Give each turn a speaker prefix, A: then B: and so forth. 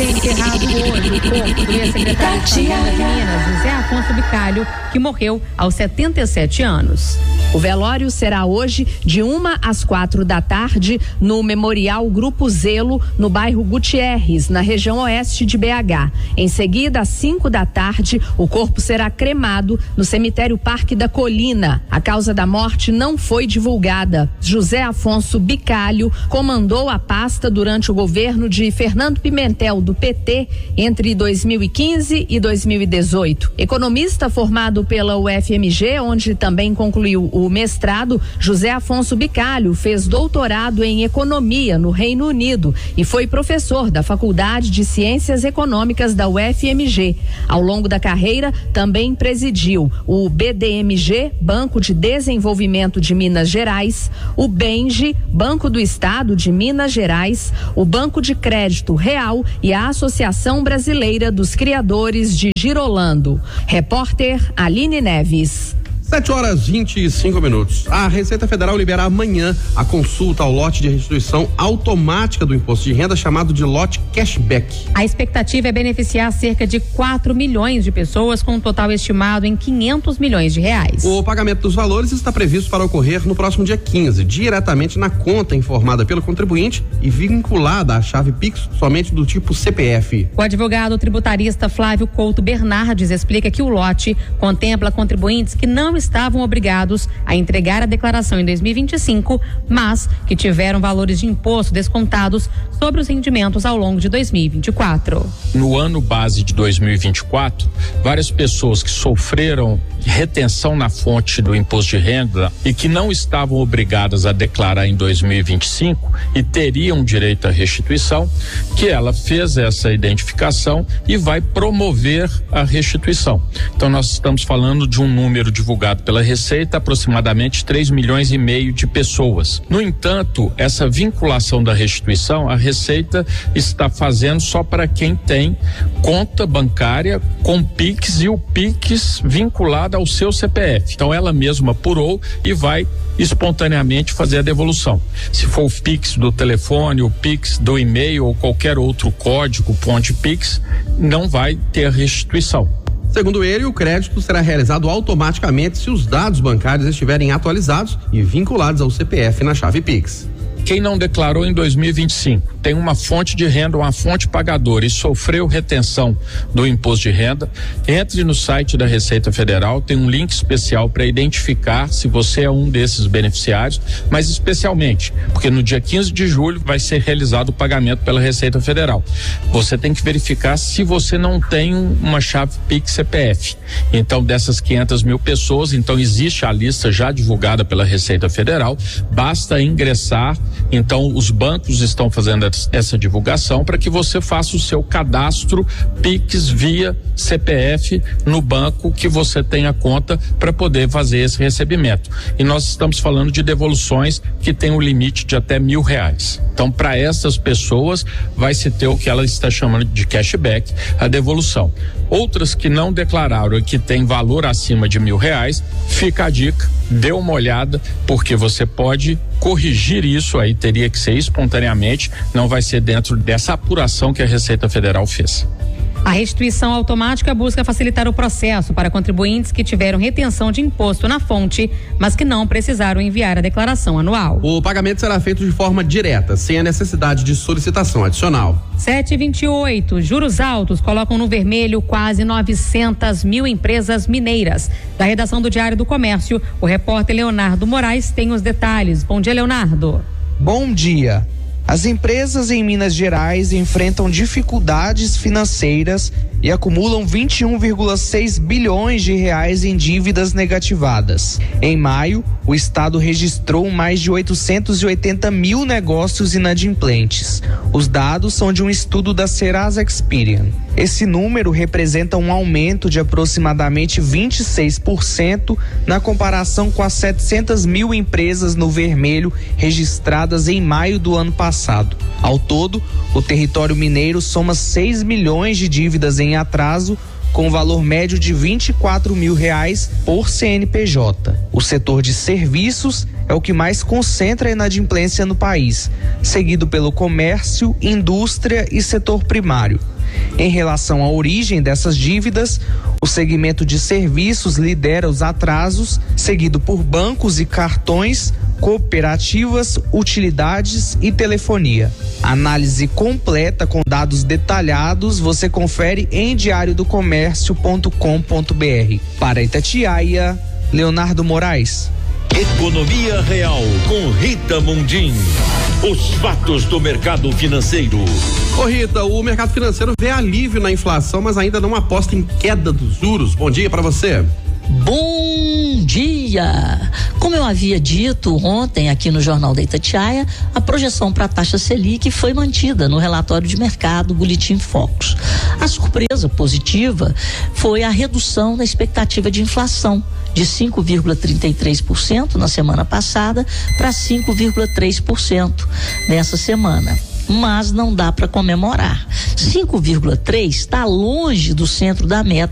A: enterrado hoje o corpo do ex-secretário de Minas, José Afonso Bicalho, que morreu aos 77 anos. O velório será hoje de 1 às 4 da tarde no Memorial Grupo Zelo, no bairro Gutierrez, na região oeste de BH. Em seguida, às 5 da tarde, o corpo será cremado no cemitério Parque da Colina. A causa da morte não foi divulgada. José Afonso Bicalho comandou a pasta durante o governo de Fernando Pimentel, do PT, entre 2015 e 2018. Economista formado pela UFMG, onde também concluiu o mestrado, José Afonso Bicalho fez doutorado em economia no Reino Unido e foi professor da Faculdade de Ciências Econômicas da UFMG. Ao longo da carreira, também presidiu o BDMG, Banco de Desenvolvimento de Minas Gerais, o BENGE, Banco do Estado de Minas Gerais, o Banco de Crédito Real e a Associação Brasileira dos Criadores de Girolando. Repórter Aline Neves.
B: 7h25. A Receita Federal libera amanhã a consulta ao lote de restituição automática do imposto de renda, chamado de lote cashback.
A: A expectativa é beneficiar cerca de 4 milhões de pessoas, com um total estimado em 500 milhões de reais.
B: O pagamento dos valores está previsto para ocorrer no próximo dia 15, diretamente na conta informada pelo contribuinte e vinculada à chave Pix somente do tipo CPF.
A: O advogado tributarista Flávio Couto Bernardes explica que o lote contempla contribuintes que não estavam obrigados a entregar a declaração em 2025, mas que tiveram valores de imposto descontados sobre os rendimentos ao longo de 2024.
C: No ano base de 2024, várias pessoas que sofreram retenção na fonte do imposto de renda e que não estavam obrigadas a declarar em 2025 e teriam direito à restituição, que ela fez essa identificação e vai promover a restituição. Então nós estamos falando de um número divulgado pela Receita, aproximadamente 3,5 milhões de pessoas. No entanto, essa vinculação da restituição, a Receita está fazendo só para quem tem conta bancária com Pix e o Pix vinculado ao seu CPF. Então ela mesma apurou e vai espontaneamente fazer a devolução. Se for o Pix do telefone, o Pix do e-mail ou qualquer outro código, ponte Pix, não vai ter restituição.
B: Segundo ele, o crédito será realizado automaticamente se os dados bancários estiverem atualizados e vinculados ao CPF na chave Pix.
C: Quem não declarou em 2025, tem uma fonte de renda, uma fonte pagadora e sofreu retenção do imposto de renda, entre no site da Receita Federal, tem um link especial para identificar se você é um desses beneficiários, mas especialmente, porque no dia 15 de julho vai ser realizado o pagamento pela Receita Federal. Você tem que verificar se você não tem uma chave Pix CPF. Então, dessas 500 mil pessoas, então existe a lista já divulgada pela Receita Federal, basta ingressar. Então, os bancos estão fazendo essa divulgação para que você faça o seu cadastro Pix via CPF no banco que você tenha conta para poder fazer esse recebimento. E nós estamos falando de devoluções que tem um limite de até R$1.000. Então, para essas pessoas, vai se ter o que ela está chamando de cashback, a devolução. Outras que não declararam e que tem valor acima de R$1.000, fica a dica, dê uma olhada, porque você pode corrigir isso aí, teria que ser espontaneamente, não vai ser dentro dessa apuração que a Receita Federal fez.
A: A restituição automática busca facilitar o processo para contribuintes que tiveram retenção de imposto na fonte, mas que não precisaram enviar a declaração anual.
B: O pagamento será feito de forma direta, sem a necessidade de solicitação adicional.
A: 7h28, juros altos colocam no vermelho quase 900 mil empresas mineiras. Da redação do Diário do Comércio, o repórter Leonardo Moraes tem os detalhes. Bom dia, Leonardo.
D: Bom dia. As empresas em Minas Gerais enfrentam dificuldades financeiras e acumulam 21,6 bilhões de reais em dívidas negativadas. Em maio, o estado registrou mais de 880 mil negócios inadimplentes. Os dados são de um estudo da Serasa Experian. Esse número representa um aumento de aproximadamente 26% na comparação com as 700 mil empresas no vermelho registradas em maio do ano passado. Ao todo, o território mineiro soma 6 milhões de dívidas em atraso, com valor médio de R$24 mil por CNPJ. O setor de serviços é o que mais concentra a inadimplência no país, seguido pelo comércio, indústria e setor primário. Em relação à origem dessas dívidas, o segmento de serviços lidera os atrasos, seguido por bancos e cartões, cooperativas, utilidades e telefonia. Análise completa com dados detalhados você confere em diariodocomércio.com.br. Para Itatiaia, Leonardo Moraes.
E: Economia Real com Rita Mundim. Os fatos do mercado financeiro.
B: Ô Rita, o mercado financeiro vê alívio na inflação, mas ainda não aposta em queda dos juros. Bom dia para você.
F: Bom dia! Como eu havia dito ontem aqui no Jornal da Itatiaia, a projeção para a taxa Selic foi mantida no relatório de mercado Boletim Focus. A surpresa positiva foi a redução da expectativa de inflação de 5,33% na semana passada para 5,3% nessa semana. Mas não dá para comemorar. 5,3% está longe do centro da meta